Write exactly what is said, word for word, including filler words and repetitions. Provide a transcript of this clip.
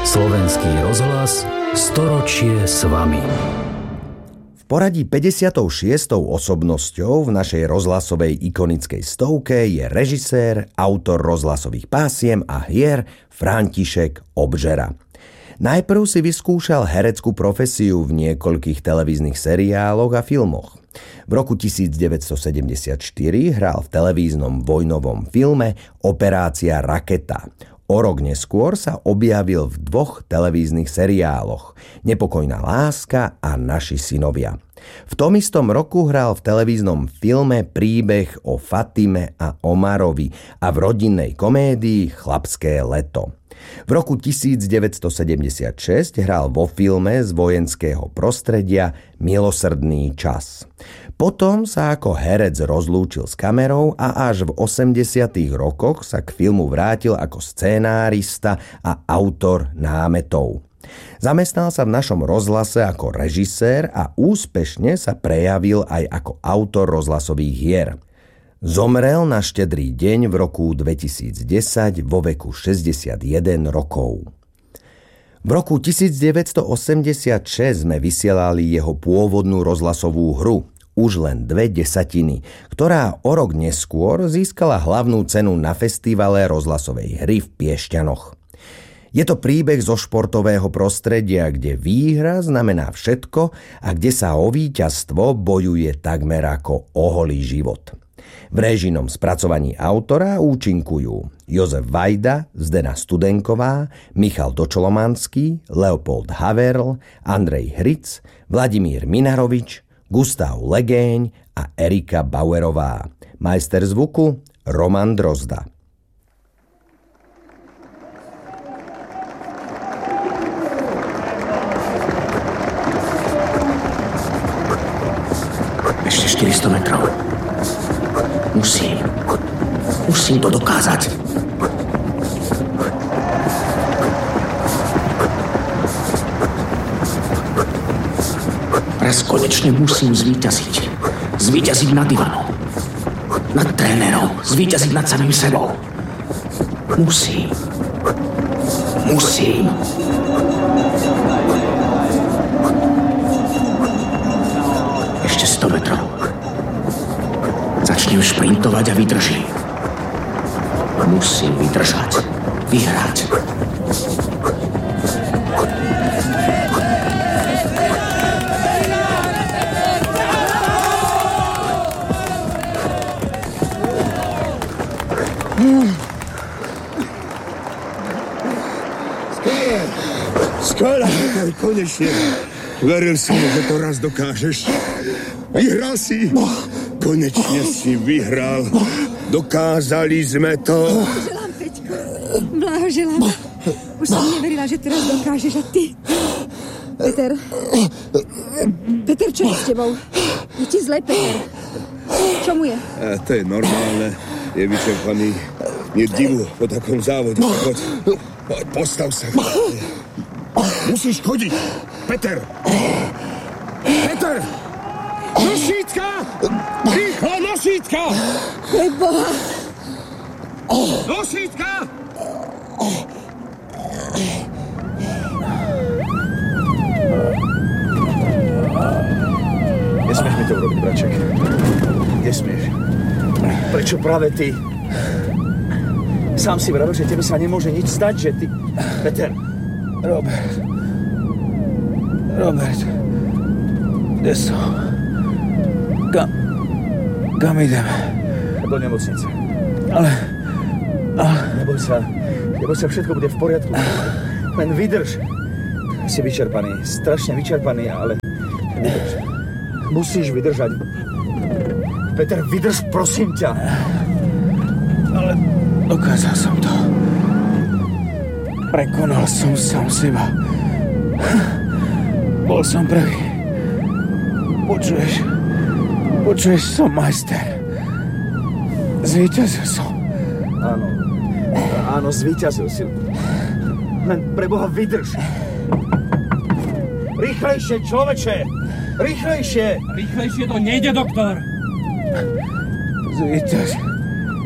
Slovenský rozhlas storočie s vami. V poradí päťdesiatou šiestou osobnosťou v našej rozhlasovej ikonickej stovke je režisér, autor rozhlasových pásiem a hier František Obžera. Najprv si vyskúšal hereckú profesiu v niekoľkých televíznych seriáloch a filmoch. V roku devätnásťstosedemdesiatštyri hral v televíznom vojnovom filme Operácia Raketa. O rok neskôr sa objavil v dvoch televíznych seriáloch Nepokojná láska a Naši synovia. V tom istom roku hral v televíznom filme Príbeh o Fatime a Omarovi a v rodinnej komédii Chlapské leto. V roku devätnásťstosedemdesiatšesť hral vo filme z vojenského prostredia Milosrdný čas. Potom sa ako herec rozlúčil s kamerou a až v osemdesiatych rokoch sa k filmu vrátil ako scenárista a autor námetov. Zamestnal sa v našom rozhlase ako režisér a úspešne sa prejavil aj ako autor rozhlasových hier. Zomrel na Štedrý deň v roku dvetisícdesať vo veku šesťdesiatjeden rokov. V roku devätnásťstoosemdesiatšesť sme vysielali jeho pôvodnú rozhlasovú hru Už len dve desatiny, ktorá o rok neskôr získala hlavnú cenu na festivale rozhlasovej hry v Piešťanoch. Je to príbeh zo športového prostredia, kde výhra znamená všetko a kde sa o víťazstvo bojuje takmer ako o holý život. V réžijnom spracovaní autora účinkujú Jozef Vajda, Zdena Studenková, Michal Dočolomanský, Leopold Haverl, Andrej Hric, Vladimír Minarovič, Gustav Legéň a Erika Bauerová. Majster zvuku Roman Drozda. Ešte štyristo metrov. Musím. Musím to dokázať. Raz konečne musím zvíťaziť. Zvíťaziť nad Ivanom. Nad trénerom. Zvíťaziť nad samým sebou. Musím. Musím. Ešte sto metrov. Začnem šprintovať a vydržím. Musím vydržať. Vyhrať. Skvěle, konečně. Veril si, že to raz dokážeš. Vyhrál si. Konečně si vyhrál. Dokázali jsme to. Blahoželám, Peťko. Blahoželám. Už som neverila, že to raz dokážeš a ty. Peter. Peter, čo je s tebou? Je ti zle, Peter? Čo mu je? A to je normálne. Je vyčerpaný. Nie divu po takom závode. Poď, poď, postav sa. Musíš chodiť. Peter. Peter. Nošítka! Rýchlo, nošítka! Preboha! Nošítka! Nesmieš mi to urobiť, braček. Nesmieš. Prečo práve ty? Sám si vravel, že tebe sa nemôže nič stať, že ty... Peter. Robert. Robert. Kde som? Kam... Kam idem? Do nemocnice. Ale... Ale... Neboj sa. Neboj sa, všetko bude v poriadku. Len vydrž. Si vyčerpaný. Strašne vyčerpaný, ale... Vydrž. Musíš vydržať. Peter, vydrž, prosím ťa. Ale... Dokázal som to. Prekonal som sám seba. Bol som prvý. Počuješ? Počuješ, som majster. Zvíťazil som. Áno. Áno, zvíťazil si. Len preboha vydrž. Rýchlejšie, človeče! Rýchlejšie! Rýchlejšie to nejde, doktor! Zvíťazil.